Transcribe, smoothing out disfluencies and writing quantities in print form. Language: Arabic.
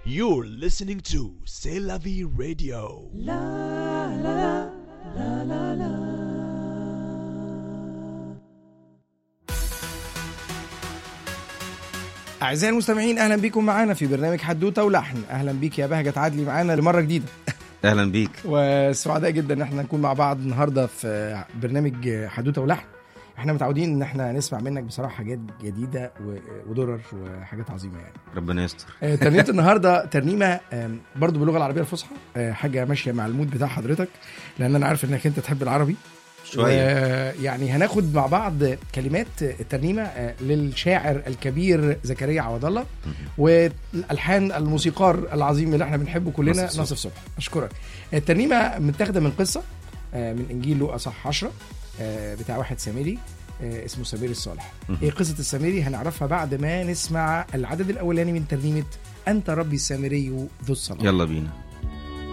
You're listening to C'est la vie radio. La la la la la. أعزائي المستمعين، أهلا بكم معنا في برنامج حدوتة ولحن. أهلا بيك يا بهجة عدلي معنا لمرة جديدة. أهلا بيك، وسعداء جدا إن احنا نكون مع بعض النهاردة في برنامج حدوتة ولحن. احنا متعودين إن احنا نسمع منك بصراحة حاجات جديدة ودرر وحاجات عظيمة يعني. ربنا يستر. ترنيمة النهاردة ترنيمة برضو باللغة العربية الفصحى، حاجة ماشية مع المود بتاع حضرتك، لأن أنا عارف إنك أنت تحب العربي شوية. يعني هناخد مع بعض كلمات الترنيمة للشاعر الكبير زكريا عوض الله، والألحان الموسيقار العظيم اللي احنا بنحبه كلنا ناصف صبحي. أشكرك. الترنيمة متاخدة من قصة من إنجيل لوقا صح 10 بتاع واحد سامري اسمه سمير الصالح. ايه قصة السامري هنعرفها بعد ما نسمع العدد الأولاني من ترنيمة أنت ربي السامري ذو الصلاة. يلا بينا.